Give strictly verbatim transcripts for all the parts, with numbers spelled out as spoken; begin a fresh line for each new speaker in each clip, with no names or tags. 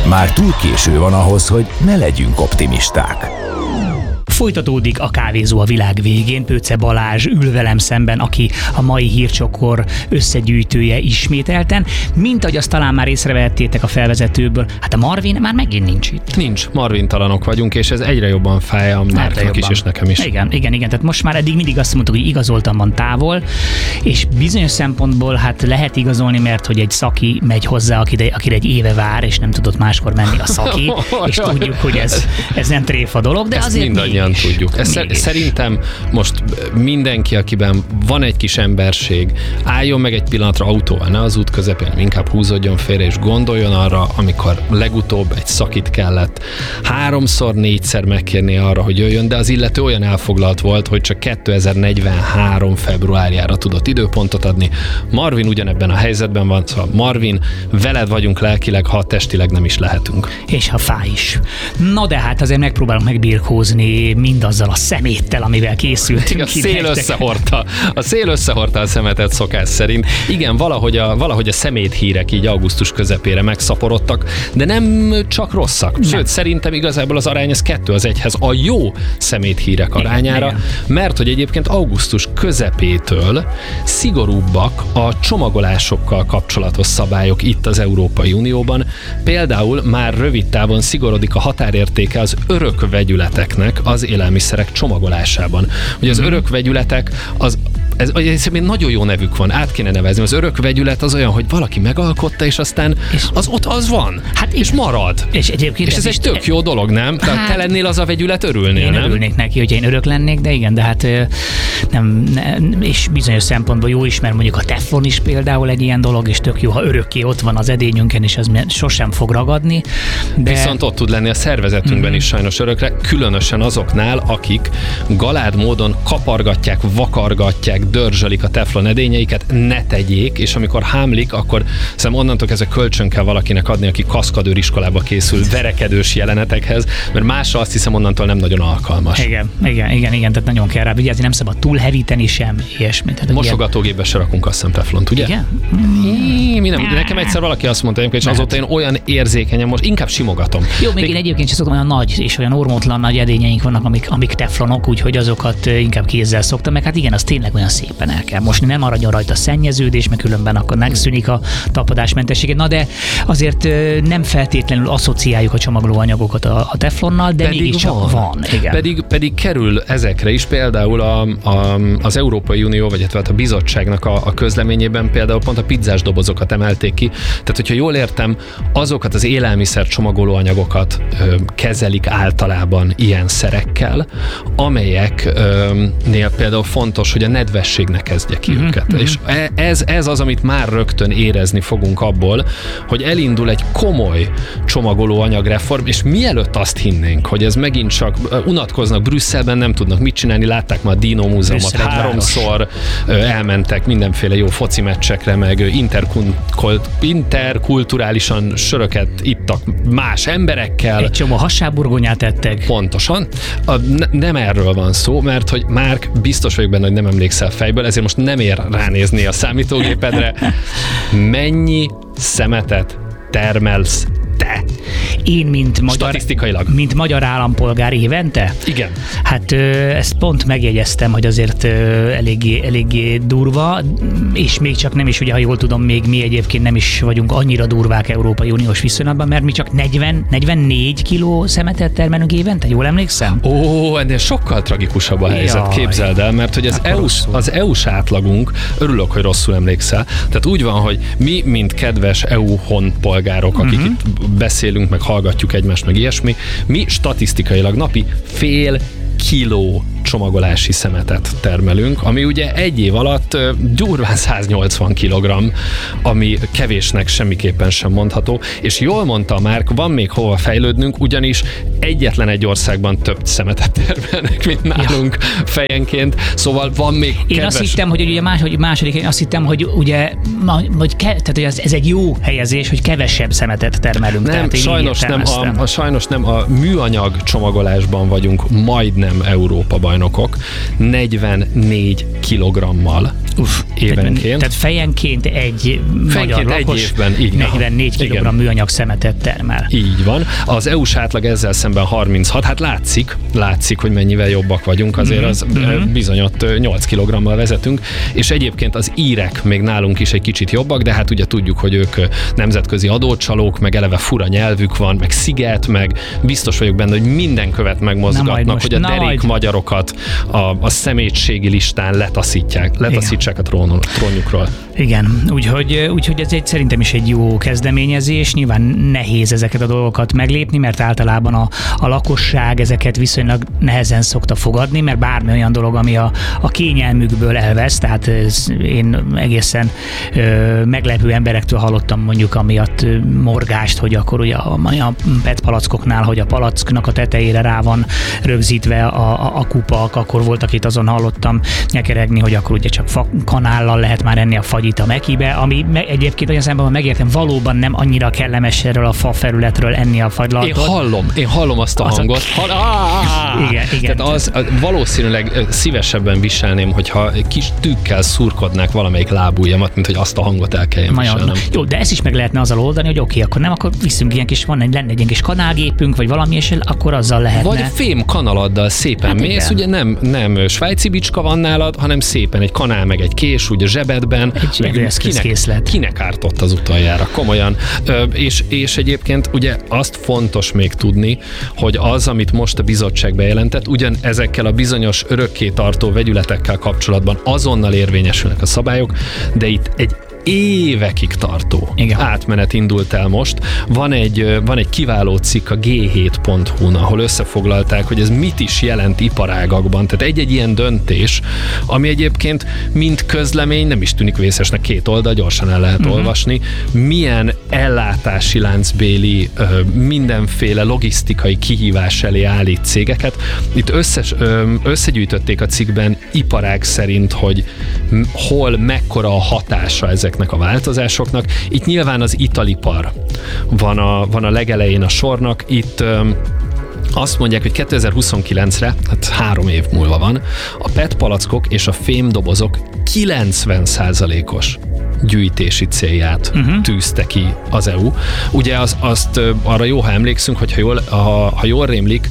Már túl késő van ahhoz, hogy ne legyünk optimisták.
Folytatódik a kávézó a világ végén. Pöcce Balázs ül velem szemben, aki a mai hírcsokor összegyűjtője ismételten. Mint ahogy azt talán már észrevehettétek a felvezetőből, hát a Marvin már megint nincs itt.
Nincs, Marvin-talanok vagyunk, és ez egyre jobban fáj a Márknak is, és nekem is.
Igen, igen, igen. Tehát most már eddig mindig azt mondtuk, hogy igazoltan van távol, és bizonyos szempontból hát lehet igazolni, mert hogy egy szaki megy hozzá, akire, akire egy éve vár, és nem tudott máskor menni a szaki, és tudjuk, hogy ez, ez nem tréfa dolog, de
ezt
azért
mindannyian tudjuk. Ez szerintem most mindenki, akiben van egy kis emberség, álljon meg egy pillanatra autóval, ne az út közepén, inkább húzódjon félre, és gondoljon arra, amikor legutóbb egy szakit kellett háromszor, négyszer megkérni arra, hogy jöjjön, de az illető olyan elfoglalt volt, hogy csak kétezer-negyvenhárom februárjára tudott időpontot adni. Marvin ugyanebben a helyzetben van, szóval Marvin, veled vagyunk lelkileg, ha testileg nem is lehetünk.
És ha fáj is. Na de hát azért megpróbálunk megbirkózni mindazzal a szeméttel, amivel készültünk.
A szél összehordta. A szél összehordta a szemetet szokás szerint. Igen, valahogy a, valahogy a szeméthírek így augusztus közepére megszaporodtak, de nem csak rosszak. Sőt, nem. Szerintem igazából az arány ez kettő az egyhez a jó szeméthírek arányára, igen, mert hogy egyébként augusztus közepétől szigorúbbak a csomagolásokkal kapcsolatos szabályok itt az Európai Unióban. Például már rövid távon szigorodik a határértéke az örökvegyületeknek az élelmiszerek csomagolásában. Ugye az örökvegyületek az Ez, ez nagyon jó nevük van, át kéne nevezni. Az örökvegyület az olyan, hogy valaki megalkotta, és aztán és az ott az van, hát és marad. És, egyébként és ez, ez egy tök jó dolog, nem? Tehát hát, te lennél az a vegyület, örülnél,
én
nem? Én
örülnék neki, hogyha én örök lennék, de igen, de hát nem, nem, és bizonyos szempontból jó is, mert mondjuk a teflon is például egy ilyen dolog, és tök jó, ha örökké ott van az edényünkön, és az sosem fog ragadni. De...
Viszont ott tud lenni a szervezetünkben mm-hmm. is sajnos örökre, különösen azoknál, akik galád módon kapargatják, vakargatják, dörzsölik a teflon edényeiket, ne tegyék, és amikor hámlik, akkor szerintem onnantól kezdve kölcsön kell valakinek adni, aki kaszkadőr iskolába készül verekedős jelenetekhez, mert másra azt hiszem onnantól nem nagyon alkalmas.
Igen, igen, igen, igen, tehát nagyon kell rá vigyázni, nem szabad túl hevíteni sem, ilyesmi.
Mosogatógépbe se rakunk azt hiszem teflont, ugye?
Igen?
Hí, mi nem, nekem egyszer valaki azt mondta, és azóta én olyan érzékenyen, most inkább simogatom.
Jó, még, még én egyébként sem szoktam, olyan nagy és olyan ormótlan nagy edényeink vannak, amik, amik teflonok, úgyhogy azokat inkább kézzel szoktam, meg hát igen, az tényleg olyan szépen el kell mosni, nem maradjon rajta szennyeződés, mert különben akkor megszűnik a tapadásmentessége. Na de azért nem feltétlenül asszociáljuk a csomagolóanyagokat a, a teflonnal, de pedig mégiscsak van. van igen.
Pedig, pedig kerül ezekre is, például a, a, az Európai Unió, vagy a bizottságnak a, a közleményében például pont a pizzás dobozokat emelték ki. Tehát, hogyha jól értem, azokat az élelmiszer csomagolóanyagokat ö, kezelik általában ilyen szerekkel, amelyeknél például fontos, hogy a nedvesség ne kezdje ki mm-hmm. őket. Mm-hmm. És ez, ez az, amit már rögtön érezni fogunk abból, hogy elindul egy komoly csomagolóanyagreform, és mielőtt azt hinnénk, hogy ez megint csak unatkoznak Brüsszelben, nem tudnak mit csinálni, látták már a Dino Múzeumot háromszor, elmentek mindenféle jó foci meccsekre, meg interkult, interkulturálisan söröket ittak más emberekkel.
Egy csomó hasáburgonyát ettek.
Pontosan. A, ne, nem erről van szó, mert hogy Márk, biztos vagyok benne, hogy nem emlékszel fejből, ezért most nem ér ránézni a számítógépedre. Mennyi szemetet termelsz te?
Én, mint magyar,
statisztikailag.
mint magyar állampolgár évente?
Igen.
Hát ezt pont megjegyeztem, hogy azért eléggé, eléggé durva, és még csak nem is, ugye, ha jól tudom, még mi egyébként nem is vagyunk annyira durvák Európai Uniós viszonylatban, mert mi csak negyven, negyvennégy kiló szemetet termelünk évente, jól emlékszem?
Ó, ennél sokkal tragikusabb a helyzet, Jaj. Képzeld el, mert hogy az, é u-s, az é u-s átlagunk, örülök, hogy rosszul emlékszel, tehát úgy van, hogy mi, mint kedves é u honpolgárok, akik uh-huh. itt beszélünk, meg hallgatjuk egymást, meg ilyesmi, mi statisztikailag napi fél kiló csomagolási szemetet termelünk, ami ugye egy év alatt durván száznyolcvan kilogramm, ami kevésnek semmiképpen sem mondható, és jól mondta Márk, van még hova fejlődnünk, ugyanis egyetlen egy országban több szemetet termelnek, mint nálunk ja. fejenként, szóval van még
Én
kedves...
azt hittem, hogy ugye más, hogy második, én azt hittem, hogy ugye, hogy ke, tehát, hogy ez, ez egy jó helyezés, hogy kevesebb szemetet termelünk.
Nem,
tehát
sajnos nem, a, a, sajnos nem, a műanyag csomagolásban vagyunk majdnem Európa bajnokok, negyvennégy kilogrammal
Uff,
évenként.
Tehát fejenként egy magyar lakos
egy évben, így,
negyvennégy kilogramm műanyag szemetet termel.
Így van. Az é u-s átlag ezzel szemben harminchat, hát látszik, látszik, hogy mennyivel jobbak vagyunk, azért az mm-hmm. bizony ott nyolc kilogrammal vezetünk, és egyébként az írek még nálunk is egy kicsit jobbak, de hát ugye tudjuk, hogy ők nemzetközi adócsalók, meg eleve fura nyelvük van, meg sziget, meg biztos vagyok benne, hogy minden követ megmozgatnak, hogy a derék majd. magyarokat a, a szemétségi listán letaszítják, letaszítsák a trónon, trónjukról.
Igen, úgyhogy, úgyhogy ez egy, szerintem is egy jó kezdeményezés. Nyilván nehéz ezeket a dolgokat meglépni, mert általában a, a lakosság ezeket viszonylag nehezen szokta fogadni, mert bármi olyan dolog, ami a, a kényelmükből elvesz, tehát ez, én egészen ö, meglepő emberektől hallottam mondjuk amiatt morgást, hogy akkor ugye a, a pé e té palackoknál, hogy a palacknak a tetejére rá van rögzítve a, a, a kupak, akkor voltak itt azon hallottam nyekeregni, hogy akkor ugye csak fa kanállal lehet már enni a fagyit a mekibe, ami me, egyébként olyan szemben valóban valóban nem annyira kellemes erről a fa felületről enni a fagylaltot.
Én hallom, én hallom azt a az hangot. A... Hall... Ah!
Igen, igen.
Tehát az, valószínűleg szívesebben viselném, hogyha kis tűkkel szurkodnák valamelyik lábujjamat, mint hogy azt a hangot el kelljen viselnem.
Jó, de ezt is meg lehetne azzal oldani, hogy oké, okay, akkor nem, akkor viszünk ilyen kis, van egy, lenne egy ilyen kis kanálgépünk, vagy valami, és akkor azzal lehetne.
Vagy fém kanaladdal szépen hát mész, ugye nem, nem svájci bicska van nálad, hanem szépen egy kanál, meg egy kés, ugye zsebedben.
Egy
kinek, kinek ártott az utoljára, komolyan. Ö, és, és egyébként ugye azt fontos még tudni, hogy az, amit most a bizottság bejelentett, ugyan ezekkel a bizonyos örökké tartó vegyületekkel kapcsolatban azonnal érvényesülnek a szabályok, de itt egy évekig tartó Igen. átmenet indult el most. Van egy, van egy kiváló cikk a gé hét pont hu-n, ahol összefoglalták, hogy ez mit is jelent iparágakban. Tehát egy-egy ilyen döntés, ami egyébként mind közlemény, nem is tűnik vészesnek, két oldal, gyorsan el lehet uh-huh. olvasni, milyen ellátási láncbéli, mindenféle logisztikai kihívás elé állít cégeket. Itt összes, összegyűjtötték a cikkben iparág szerint, hogy hol mekkora a hatása ezek a változásoknak. Itt nyilván az italipar van a, van a legelején a sornak. Itt öm, azt mondják, hogy kétezer-huszonkilencre, hát három év múlva van, a pé e té palackok és a fémdobozok kilencven százalékos gyűjtési célját uh-huh. tűzte ki az é u. Ugye az, azt arra jó, ha emlékszünk, hogy ha jól, ha, ha jól rémlik,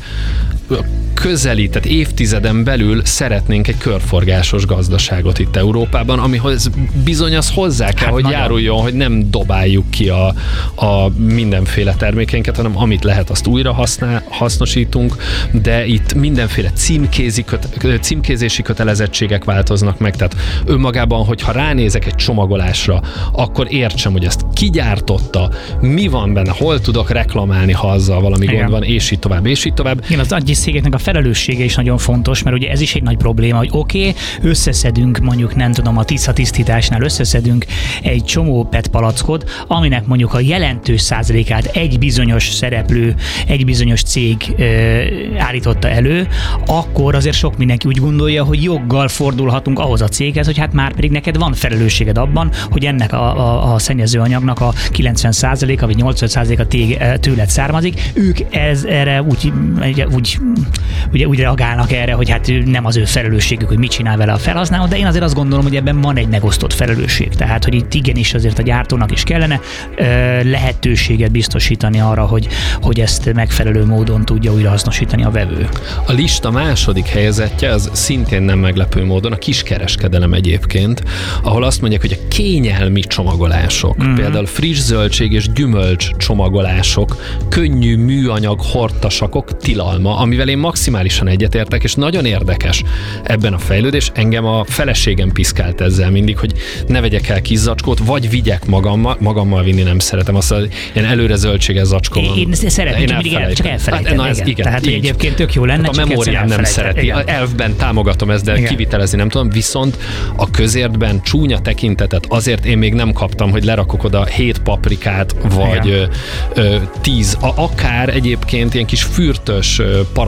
közeli, tehát évtizeden belül szeretnénk egy körforgásos gazdaságot itt Európában, amihoz bizony az hozzá kell, hát hogy nagyon. járuljon, hogy nem dobáljuk ki a, a mindenféle termékeinket, hanem amit lehet, azt újra használ, hasznosítunk, de itt mindenféle címkézi köt, címkézési kötelezettségek változnak meg, tehát önmagában, hogyha ránézek egy csomagolásra, akkor értsem, hogy ezt kigyártotta, mi van benne, hol tudok reklamálni, ha azzal valami Igen. gond van, és így tovább, és így tovább.
Igen, az egyes cégeknek a felelőssége is nagyon fontos, mert ugye ez is egy nagy probléma, hogy oké, okay, összeszedünk mondjuk, nem tudom, a Tisza tisztításnál összeszedünk egy csomó pé e té palackot, aminek mondjuk a jelentős százalékát egy bizonyos szereplő, egy bizonyos cég ö, állította elő, akkor azért sok mindenki úgy gondolja, hogy joggal fordulhatunk ahhoz a céghez, hogy hát már pedig neked van felelősséged abban, hogy ennek a, a, a szennyezőanyagnak a kilencven százaléka vagy nyolcvan százaléka tőled származik. Ők ez, erre úgy, úgy ugye úgy reagálnak erre, hogy hát nem az ő felelősségük, hogy mit csinál vele a felhasználó, de én azért azt gondolom, hogy ebben van egy megosztott felelősség. Tehát, hogy itt igenis azért a gyártónak is kellene ö, lehetőséget biztosítani arra, hogy, hogy ezt megfelelő módon tudja újrahasznosítani a vevő.
A lista második helyezettje az szintén nem meglepő módon a kiskereskedelem egyébként, ahol azt mondják, hogy a kényelmi csomagolások, mm-hmm. például friss zöldség és gyümölcs csomagolások, könnyű műanyag hordtasakok tilalma, amivel én maximálisan egyetértek, és nagyon érdekes ebben a fejlődés. Engem a feleségem piszkált ezzel mindig, hogy ne vegyek el kis zacskót, vagy vigyek magammal, magammal vinni nem szeretem, azt az ilyen előre zöldséges zacskó van.
Én szeretném, én mindig el, csak elfelejtem. Hát,
igen,
Tehát
így.
Egyébként tök jó lenne,
hát a memóriám nem szereti. Igen. Elfben támogatom ezt, de igen. kivitelezni nem tudom, viszont a közértben csúnya tekintetet azért én még nem kaptam, hogy lerakok oda hét paprikát, vagy ö, ö, tíz, a, akár egyébként ilyen kis fürtös paradicsomot,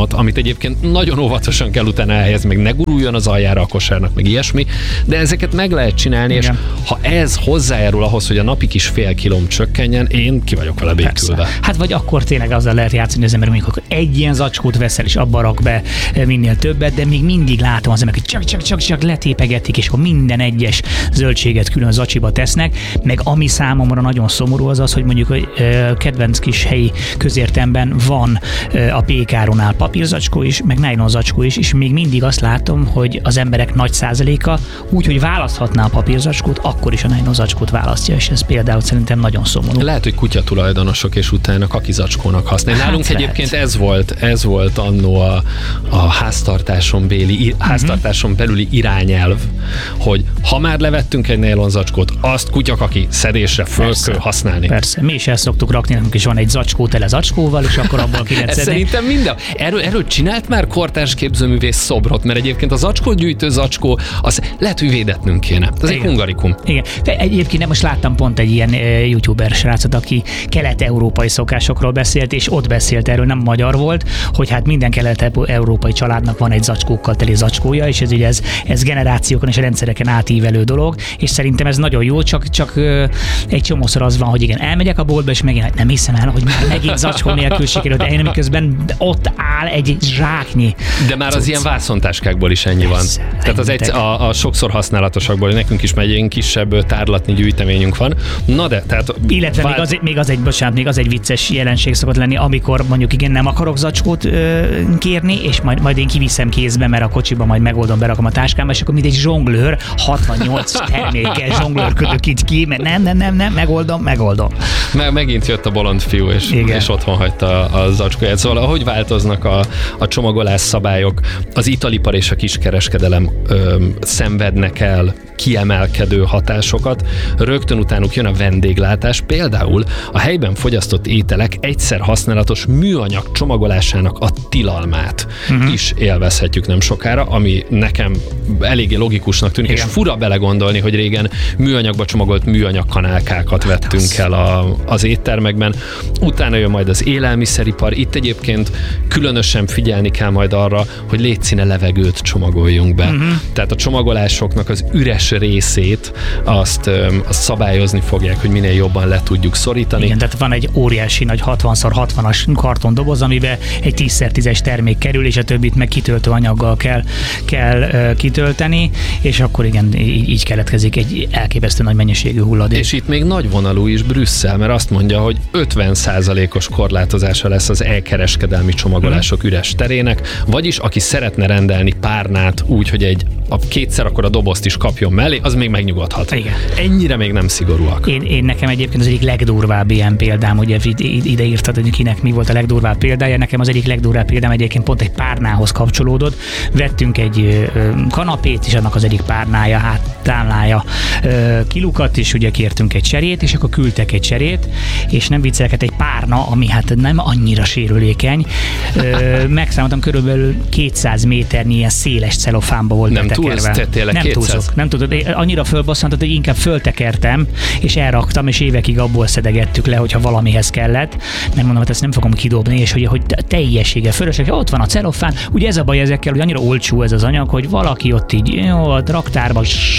kosárlabdázódalmat, amit egyébként nagyon óvatosan kell utána elhelyezni, meg ne guruljon az aljára a kosárnak, meg ilyesmi, de ezeket meg lehet csinálni, igen. És ha ez hozzájárul ahhoz, hogy a napi kis fél kilóm csökkenjen, én ki vagyok vele békülve.
Hát vagy akkor tényleg azzal lehet játszani az ember, amikor egy ilyen zacskót veszel, és abba rak be minél többet, de még mindig látom az emberek, hogy csak-csak-csak letépegetik, és akkor minden egyes zöldséget külön zacsiba tesznek, meg ami számomra nagyon szomorú az az, hogy mondjuk hogy kedvenc kis helyi közértemben van a pékáronál papírzacskó is, meg nylon zacskó is, és még mindig azt látom, hogy az emberek nagy százaléka úgy, hogy választhatná a papírzacskót, akkor is a nylon zacskót választja, és ez például szerintem nagyon szomorú.
Lehet, hogy kutyatulajdonosok és utána kakizacskónak használják. Hát nálunk lehet. Egyébként ez volt, ez volt annó a, a háztartáson, béli, háztartáson uh-huh. belüli irányelv, hogy ha már levettünk egy nylon zacskót, azt kutyakaki szedésre föl kell használni.
Persze, mi is el szoktuk rakni, nekünk is van egy zacskó tele zacskóval, és akkor abból ki lehet szedni.
Szerintem minden. Erről, erről csinált már kortárs képzőművész szobrot, mert egyébként a zacskógyűjtő zacskó, az lehet, hogy védetnünk kéne. Ez egy hungarikum.
Igen. Egyébként most láttam pont egy ilyen youtuber srácot, aki kelet-európai szokásokról beszélt, és ott beszélt erről, nem magyar volt, hogy hát minden kelet-európai családnak van egy zacskókkal teli zacskója, és ez ugye ez, ez generációkon és rendszereken átívelő dolog, és szerintem ez nagyon jó, csak, csak egy csomószor az van, hogy igen, elmegyek a boltba, és megint nem hiszem el, hogy már megint zacskó nélkül sikerült, de én miközben ott áll egy zsáknyi.
De már az ilyen vászontáskákból is ennyi
Persze,
van. Tehát az egy, a, a sokszor használatosakból, nekünk is megy egy kisebb tárlatnyi gyűjteményünk van. Na de, tehát...
Illetve vált... még, az, még, az egy, bocsánat, még az egy vicces jelenség szokott lenni, amikor mondjuk igen, nem akarok zacskót ö, kérni, és majd, majd én kiviszem kézbe, mert a kocsiba majd megoldom, berakom a táskámba, és akkor mint egy zsonglőr, hatvannyolc termékkel zsonglőrködök itt ki, mert nem, nem, nem, nem, megoldom, megoldom.
Meg, megint jött a bolond fiú, és, és otthon hagyta a, a zacskóját. Szóval ahogy változnak a, a csomagolás szabályok, az italipar és a kiskereskedelem ö, szenvednek el kiemelkedő hatásokat, rögtön utánuk jön a vendéglátás, például a helyben fogyasztott ételek egyszer használatos műanyag csomagolásának a tilalmát uh-huh. is élvezhetjük nem sokára, ami nekem eléggé logikusnak tűnik, igen. És fura belegondolni, hogy régen műanyagba csomagolt műanyag kanálkákat vettünk el a, az éttermekben. Utána jön majd az élelmiszeripar. Itt egyébként különösen figyelni kell majd arra, hogy létszíne levegőt csomagoljunk be. Uh-huh. Tehát a csomagolásoknak az üres részét azt, azt szabályozni fogják, hogy minél jobban le tudjuk szorítani.
Igen, tehát van egy óriási nagy hatvan szor hatvanas kartondoboz, amiben egy tíz szer tízes termék kerül, és a többit meg kitöltő anyaggal kell, kell uh, kitölteni, és akkor igen, így, így keletkezik egy elképesztő nagy mennyiségű hulladék.
És itt még nagyvonalú is Brüsszel, mert azt mondja, hogy ötven százalékos korlátozása lesz az elkereskedelmi csomagolások hmm. üres terének, vagyis aki szeretne rendelni párnát úgy, hogy egy a kétszer akkor a dobozt is kapjon mellé, az még megnyugodhat.
Igen.
Ennyire még nem szigorúak.
Én, én nekem egyébként az egyik legdurvább ilyen példám, ugye ide írtad, hogy kinek mi volt a legdurvább példája, nekem az egyik legdurvább példám egyébként pont egy párnához kapcsolódott. Vettünk egy kanapét, és annak az egyik párnája, hát támlája kilukadt, és ugye kértünk egy cserét, és akkor küldtek egy cserét, és nem vicceleket, egy párna, ami hát nem annyira sérülékeny. Megszámoltam, körülbelül kétszáz méternyi ilyen széles celofánba volt
nem
betekerve.
Túlsz, te
nem túlzok, nem tudod, annyira fölbosszantott, hogy inkább föltekertem, és elraktam, és évekig abból szedegettük le, hogyha valamihez kellett. Nem mondom, hogy ezt nem fogom kidobni, és hogy, hogy teljessége fölösleg, ott van a celofán. Ugye ez a baj ezekkel, hogy annyira olcsó ez az anyag, hogy valaki ott így jó, a raktárba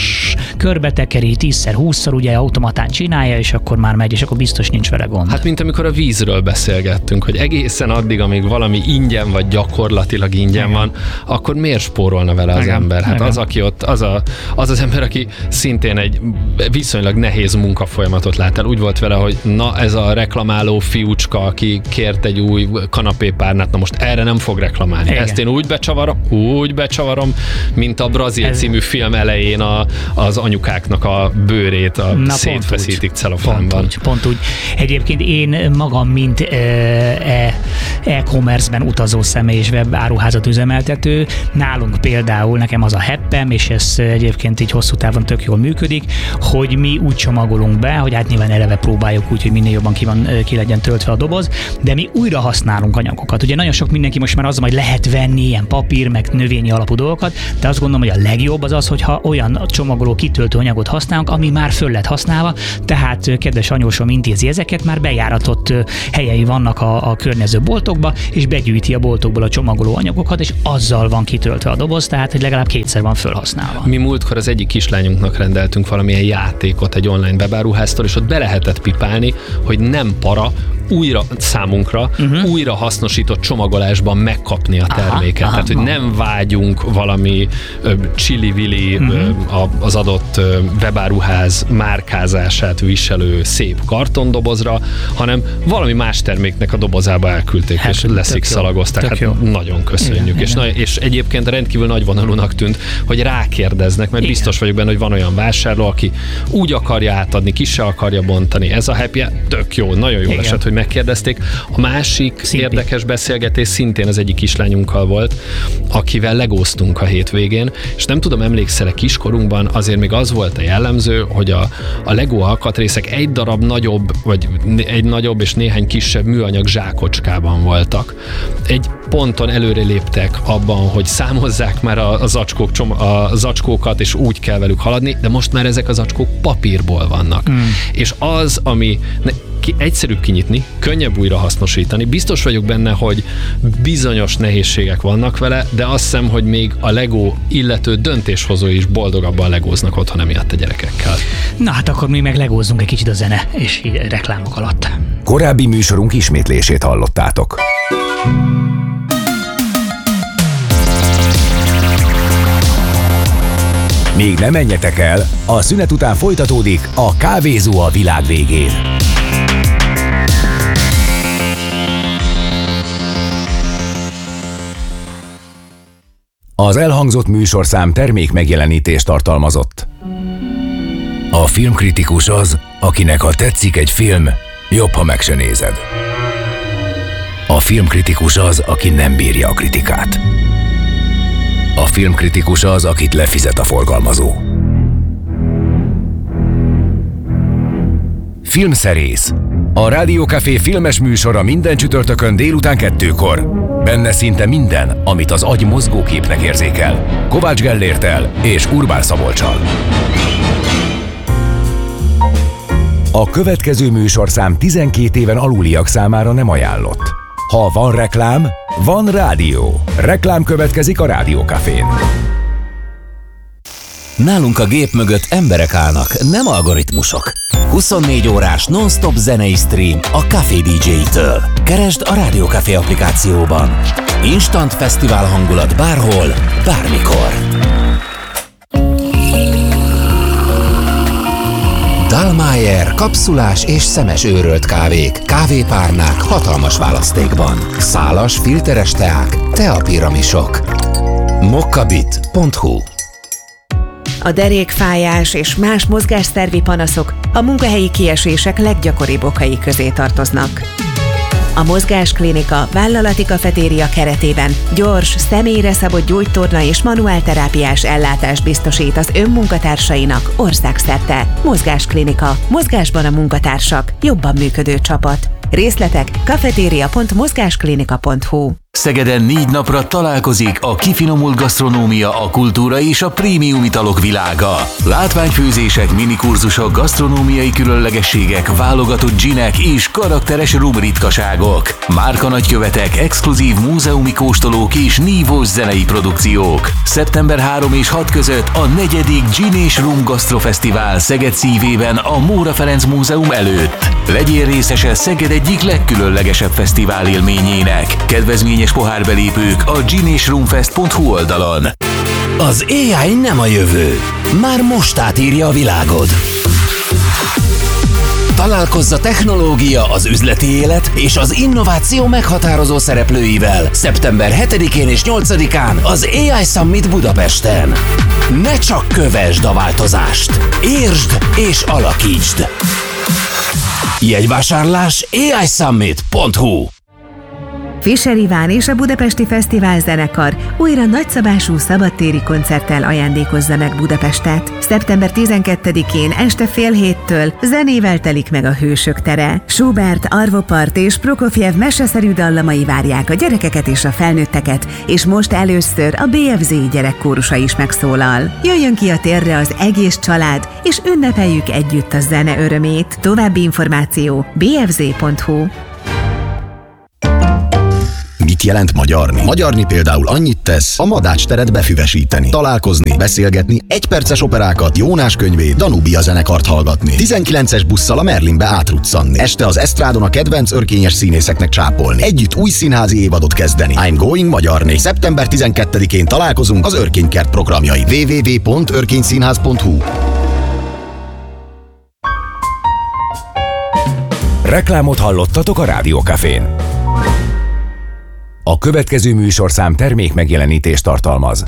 körbetekeri, tízszer, húszszor ugye automatán csinálja, és akkor már megy, és akkor biztos nincs vele gond.
Hát mint amikor a vízről beszélgettünk, hogy egészen addig, amíg valami ingyen vagy gyakorlatilag ingyen igen. van, akkor miért spórolna vele az igen. ember? Hát igen. az, aki ott, az, a, az az ember, aki szintén egy viszonylag nehéz munkafolyamatot lát el. Úgy volt vele, hogy na ez a reklamáló fiúcska, aki kért egy új kanapépárnát, na most erre nem fog reklamálni. Igen. Ezt én úgy becsavarom, úgy becsavarom, mint a Brazil ez... című film elején a, az anyukáknak a bőrét a na, szétfeszítik celofánban.
Pont úgy, pont úgy. Egyébként én magam, mint e, e-commerce-ben utazó személy és webáruházat üzemeltető, nálunk például nekem az a heppem, és ez egyébként így hosszú távon tök jól működik, hogy mi úgy csomagolunk be, hogy hát nyilván eleve próbáljuk úgy, hogy minél jobban ki, van, ki legyen töltve a doboz, de mi újra használunk anyagokat. Ugye nagyon sok mindenki most már az, hogy lehet venni ilyen papír, meg növényi alapú dolgokat, de azt gondolom, hogy a legjobb az az, hogyha olyan csomagoló kitöltő anyagot használunk, ami már föl lett használva, tehát kedves anyósom intézi ezeket, már bejáratott helyei vannak a, a környező boltokban, boltokba, és begyűjti a boltokból a csomagoló anyagokat, és azzal van kitöltve a doboz, tehát hogy legalább kétszer van felhasználva.
Mi múltkor az egyik kislányunknak rendeltünk valamilyen játékot egy online webáruháztól, és ott be lehetett pipálni, hogy nem para, újra számunkra, uh-huh. újra hasznosított csomagolásban megkapni a terméket. Aha, Tehát, aha. hogy nem vágyunk valami ö, csili-vili uh-huh. ö, az adott ö, webáruház márkázását viselő szép kartondobozra, hanem valami más terméknek a dobozába elküldték, hát, és leszikszalagozták. Hát jó. Nagyon köszönjük. Igen, és, igen. Na, és egyébként rendkívül nagyvonalúnak tűnt, hogy rákérdeznek, mert igen. biztos vagyok benne, hogy van olyan vásárló, aki úgy akarja átadni, ki se akarja bontani. Ez a happy, tök jó, nagyon jó esett, hogy megkérdezték. A másik Szimpi. érdekes beszélgetés szintén az egyik kislányunkkal volt, akivel legóztunk a hétvégén, és nem tudom, emlékszel-e, kiskorunkban azért még az volt a jellemző, hogy a, a Lego alkatrészek egy darab nagyobb, vagy egy nagyobb és néhány kisebb műanyag zsákocskában voltak. Egy ponton előre léptek abban, hogy számozzák már a, a, zacskók, a zacskókat, és úgy kell velük haladni, de most már ezek a zacskók papírból vannak. Mm. És az, ami ki, egyszerűbb kinyitni, könnyebb újra hasznosítani. Biztos vagyok benne, hogy bizonyos nehézségek vannak vele, de azt hiszem, hogy még a Lego illető döntéshozói is boldogabban legóznak otthon emiatt a gyerekekkel.
Na hát akkor mi meg legózzunk egy kicsit a zene és reklámok alatt.
Korábbi műsorunk ismétlését hallottátok. Még ne menjetek el, a szünet után folytatódik a Kávézó a világ végén. Az elhangzott műsorszám termék megjelenítést tartalmazott. A filmkritikus az, akinek ha tetszik egy film, jobb, ha meg se nézed. A filmkritikus az, aki nem bírja a kritikát. A filmkritikus az, akit lefizet a forgalmazó. Filmszerész. A Rádiókafé filmes műsora minden csütörtökön délután kettőkor. Benne szinte minden, amit az agy mozgóképnek érzékel. Kovács Gellérttel és Urbán Szabolccsal. A következő műsorszám tizenkét éven aluliak számára nem ajánlott. Ha van reklám, van rádió. Reklám következik a Rádiókafén.
Nálunk a gép mögött emberek állnak, nem algoritmusok. huszonnégy órás non-stop zenei stream a Café dé dzsé-től. Keresd a Rádiókafé applikációban. Instant fesztivál hangulat bárhol, bármikor. Dallmayr kapszulás és szemes őrölt kávék, kávépárnák hatalmas választékban. Szálas, filteres teák, teapiramisok. mokkabit pont hu.
A derékfájás és más mozgásszervi panaszok a munkahelyi kiesések leggyakoribb okai közé tartoznak. A Mozgásklinika vállalati kafetéria keretében gyors, személyre szabott gyógytorna és manuálterápiás ellátást biztosít az önmunkatársainak országszerte. Mozgásklinika. Mozgásban a munkatársak. Jobban működő csapat. Részletek kafetéria pont mozgásklinika pont hu.
Szegeden négy napra találkozik a kifinomult gasztronómia, a kultúra és a prémium italok világa. Látványfőzések, minikurzusok, gasztronómiai különlegességek, válogatott dzsinek és karakteres rum ritkaságok. Márka nagykövetek, exkluzív múzeumi kóstolók és nívós zenei produkciók. szeptember harmadika és hatodika között a negyedik Gin és Rum Gasztrofesztivál Szeged szívében a Móra Ferenc Múzeum előtt. Legyél részese Szeged egyik legkülönlegesebb fesztivál élményének. Kedvezményes pohárbelépők a gin és rumfest pont hu oldalon. Az á i nem a jövő. Már most átírja a világod. Találkozz a technológia, az üzleti élet és az innováció meghatározó szereplőivel szeptember hetedikén és nyolcadikán az á i Summit Budapesten. Ne csak kövesd a változást, értsd és alakítsd. Jegyvásárlás á i summit pont hu.
Fischer Iván és a Budapesti Fesztivál Zenekar újra nagyszabású szabadtéri koncerttel ajándékozza meg Budapestet. szeptember tizenkettedikén este fél héttől zenével telik meg a Hősök tere. Schubert, Arvo Part és Prokofjev meseszerű dallamai várják a gyerekeket és a felnőtteket, és most először a bé ef zé gyerekkórusa is megszólal. Jöjjön ki a térre az egész család, és ünnepeljük együtt a zene örömét. További információ bé ef zé pont hu.
Mit jelent magyarni? Magyarni például annyit tesz, a Madács teret befüvesíteni, találkozni, beszélgetni, egyperces operákat, Jónás könyvét, Danubia zenekart hallgatni, tizenkilences busszal a Merlinbe átruccanni, este az esztrádon a kedvenc örkényes színészeknek csápolni, együtt új színházi évadot kezdeni. I'm going magyarni. szeptember tizenkettedikén találkozunk az Örkénykert programjai. double-u double-u double-u pont örkényszínház pont hu.
Reklámot hallottatok a Rádió Cafén. A következő műsorszám termék megjelenítést tartalmaz.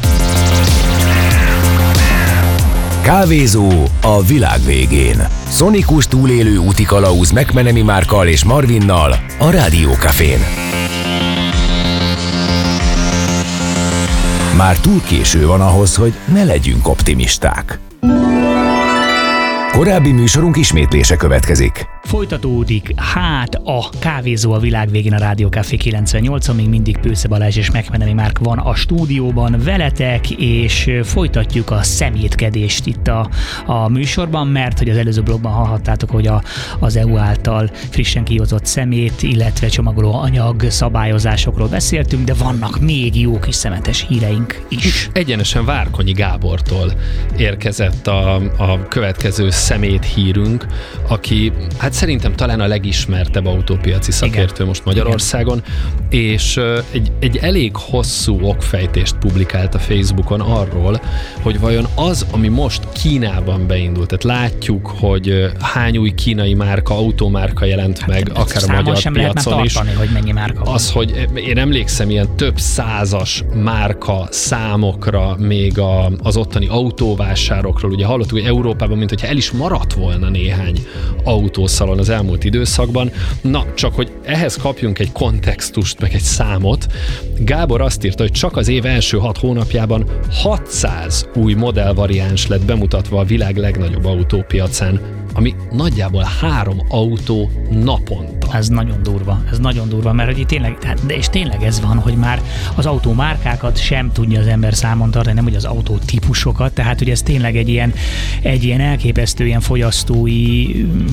Kávézó a világ végén. Szonikus túlélő úti kalauz McMenemy Márkkal és Marvinnal a Rádió Cafén. Már túl késő van ahhoz, hogy ne legyünk optimisták. Korábbi műsorunk ismétlése következik.
Folytatódik hát a Kávézó a világ végén a Rádió Café kilencvennyolc, még mindig Pősze Balázs és McMenemy Márk van a stúdióban veletek, és folytatjuk a szemétkedést itt a, a műsorban, mert hogy az előző blogban hallhattátok, hogy a, az é u által frissen kihozott szemét, illetve csomagoló anyag szabályozásokról beszéltünk, de vannak még jó kis szemetes híreink is.
Egyenesen Várkonyi Gábortól érkezett a, a következő szemét hírünk, aki hát szerintem talán a legismertebb autópiaci szakértő igen. most Magyarországon, igen. és egy, egy elég hosszú okfejtést publikált a Facebookon arról, hogy vajon az, ami most Kínában beindult, tehát látjuk, hogy hány új kínai márka, autómárka jelent hát, meg, akár a magyar
sem
piacon is.
Tartani, hogy mennyi márka van.
Az, hogy én emlékszem ilyen több százas márka számokra, még a, az ottani autóvásárokról, ugye hallottuk, hogy Európában, mint hogyha el is maradt volna néhány autószalon az elmúlt időszakban. Na, csak hogy ehhez kapjunk egy kontextust, meg egy számot. Gábor azt írta, hogy csak az év első hat hónapjában hatszáz új modellvariáns lett bemutatva a világ legnagyobb autópiacán, ami nagyjából három autó naponta.
Ez nagyon durva, ez nagyon durva, mert hogy tényleg, de és tényleg ez van, hogy már az autómárkákat sem tudja az ember számon tartani, nem hogy az autótípusokat, tehát hogy ez tényleg egy ilyen, egy ilyen elképesztő ilyen fogyasztói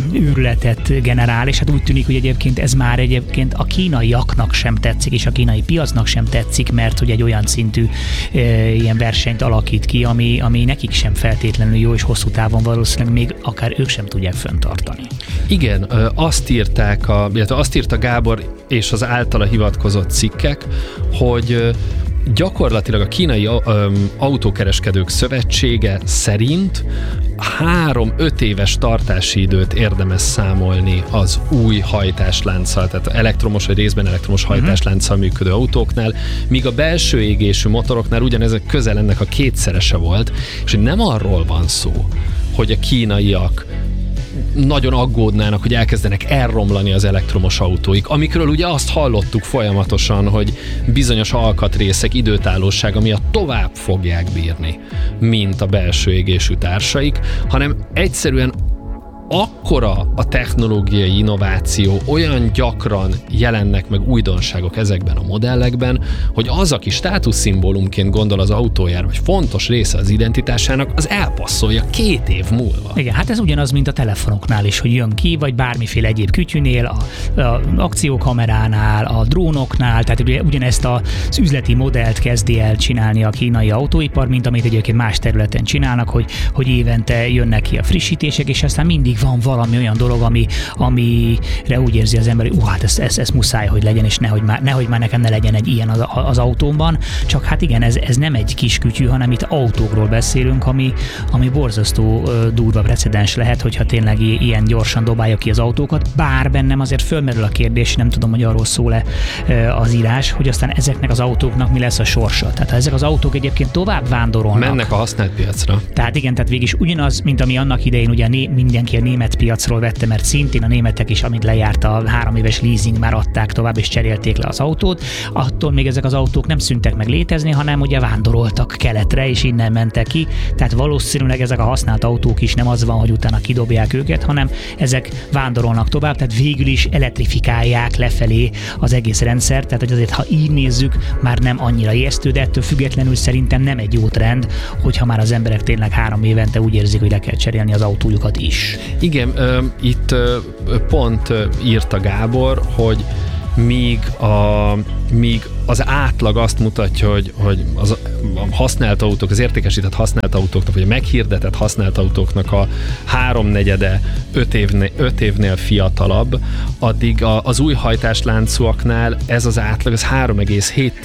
űrletet generál, és hát úgy tűnik, hogy egyébként ez már egyébként a kínaiaknak sem tetszik, és a kínai piacnak sem tetszik, mert hogy egy olyan szintű e, ilyen versenyt alakít ki, ami, ami nekik sem feltétlenül jó, és hosszú távon valószínűleg még akár ők sem tudják fenntartani.
Igen, azt írták, a, illetve azt írta Gábor és az általa hivatkozott cikkek, hogy gyakorlatilag a kínai autókereskedők szövetsége szerint három-öt éves tartási időt érdemes számolni az új hajtáslánccal, tehát elektromos vagy részben elektromos hajtáslánccal működő autóknál, míg a belső égésű motoroknál ugyanezek közel ennek a kétszerese volt, és nem arról van szó, hogy a kínaiak nagyon aggódnának, hogy elkezdenek elromlani az elektromos autóik, amikről ugye azt hallottuk folyamatosan, hogy bizonyos alkatrészek időtállósága miatt tovább fogják bírni, mint a belső égésű társaik, hanem egyszerűen akkora a technológiai innováció, olyan gyakran jelennek meg újdonságok ezekben a modellekben, hogy az, aki státuszszimbólumként gondol az autójára, vagy fontos része az identitásának, az elpasszolja két év múlva.
Igen, hát ez ugyanaz, mint a telefonoknál is, hogy jön ki, vagy bármiféle egyéb kütyűnél, a, a akciókameránál, a drónoknál, tehát ugye ugyanezt az üzleti modellt kezdi el csinálni a kínai autóipar, mint amit egyébként más területen csinálnak, hogy, hogy évente jönnek ki a frissítések, és aztán mindig van valami olyan dolog, ami, amire úgy érzi az ember, hogy uh, hát ez, ez, ez muszáj, hogy legyen, és nehogy már, nehogy már nekem ne legyen egy ilyen az, az autómban. Csak hát igen, ez, ez nem egy kis kütyű, hanem itt autókról beszélünk, ami, ami borzasztó uh, durva precedens lehet, hogyha tényleg i- ilyen gyorsan dobálja ki az autókat. Bár bennem azért fölmerül a kérdés, nem tudom, hogy arról szól-e uh, az írás, hogy aztán ezeknek az autóknak mi lesz a sorsa. Tehát ha ezek az autók egyébként tovább vándorolnak.
Mennek a használt piacra.
Tehát igen, tehát végig ugyanaz, mint ami annak idején ugye né- mindenki a német piacról vette, mert szintén a németek is, amit lejárt a három éves leasing, már adták tovább és cserélték le az autót. Attól még ezek az autók nem szüntek meg létezni, hanem ugye vándoroltak keletre, és innen mentek ki. Tehát valószínűleg ezek a használt autók is nem az van, hogy utána kidobják őket, hanem ezek vándorolnak tovább, tehát végül is elektrifikálják lefelé az egész rendszer. Tehát hogy azért, ha így nézzük, már nem annyira ijesztő, de ettől függetlenül szerintem nem egy jó trend, hogyha már az emberek tényleg három évente úgy érzik, hogy le kell cserélni az autójukat is.
Igen, ö, itt ö, pont ö, írta Gábor, hogy míg, a, míg az átlag azt mutatja, hogy, hogy az a használt autók, az értékesített használt autóknak, vagy a meghirdetett használt autóknak a háromnegyede öt évnél, öt évnél fiatalabb, addig a, az új hajtásláncúaknál ez az átlag az három egész hét